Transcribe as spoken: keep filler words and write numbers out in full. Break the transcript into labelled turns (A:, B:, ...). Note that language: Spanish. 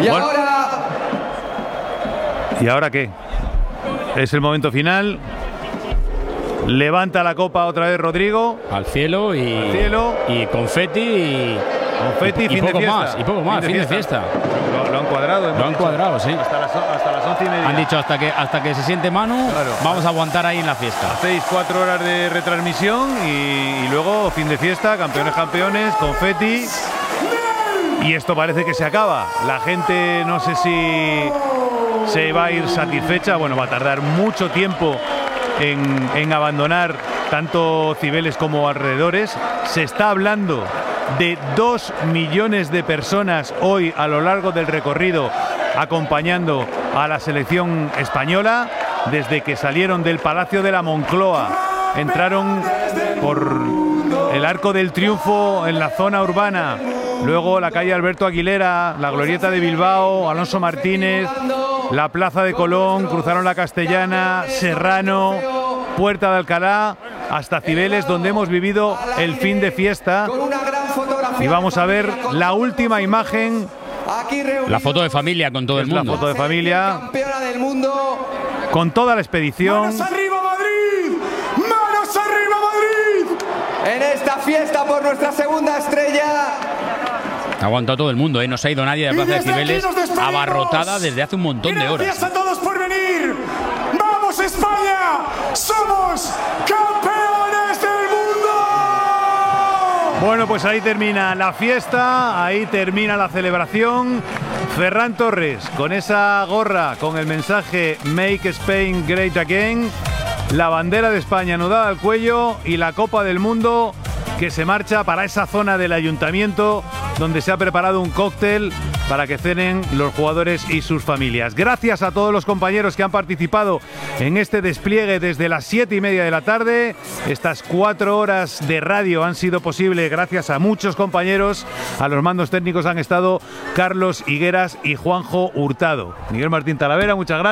A: Y
B: bueno.
A: ahora...
B: ¿Y ahora qué? Es el momento final. Levanta la copa otra vez Rodrigo.
C: Al cielo y,
B: Al cielo.
C: y confeti y,
B: confeti,
C: y,
B: fin
C: y poco
B: de fiesta.
C: más. Y poco más, fin, fin de fiesta. De fiesta.
B: Lo, lo han cuadrado.
C: Lo han
B: dicho.
C: cuadrado, sí.
B: Hasta las, hasta las once y media.
C: Han dicho hasta que, hasta que se siente Manu, claro. Vamos a aguantar ahí en la fiesta.
B: Seis, cuatro horas de retransmisión y, y luego fin de fiesta, campeones, campeones, confeti. Y esto parece que se acaba. La gente no sé si se va a ir satisfecha. Bueno, va a tardar mucho tiempo en, en abandonar tanto Cibeles como alrededores. Se está hablando de dos millones de personas hoy a lo largo del recorrido acompañando a la selección española. Desde que salieron del Palacio de la Moncloa, entraron por el Arco del Triunfo en la zona urbana. Luego la calle Alberto Aguilera, la Glorieta de Bilbao, Alonso Martínez, la Plaza de Colón, cruzaron la Castellana, Serrano, Puerta de Alcalá, hasta Cibeles, donde hemos vivido el fin de fiesta. Y vamos a ver la última imagen.
C: La foto de familia con todo el mundo.
B: La foto de familia.
A: Campeona del mundo.
B: Con toda la expedición.
A: ¡Manos arriba, Madrid! ¡Manos arriba, Madrid! En esta fiesta por nuestra segunda estrella.
C: Ha aguantado todo el mundo, ¿eh? No se ha ido nadie de la Plaza de Cibeles, abarrotada desde hace un montón de horas.
A: Gracias a todos por venir. ¡Vamos, España! ¡Somos campeones del mundo!
B: Bueno, pues ahí termina la fiesta, ahí termina la celebración. Ferran Torres con esa gorra con el mensaje Make Spain Great Again, la bandera de España anudada al cuello y la Copa del Mundo que se marcha para esa zona del ayuntamiento donde se ha preparado un cóctel para que cenen los jugadores y sus familias. Gracias a todos los compañeros que han participado en este despliegue desde las siete y media de la tarde. Estas cuatro horas de radio han sido posibles gracias a muchos compañeros. A los mandos técnicos han estado Carlos Higueras y Juanjo Hurtado. Miguel Martín Talavera, muchas gracias.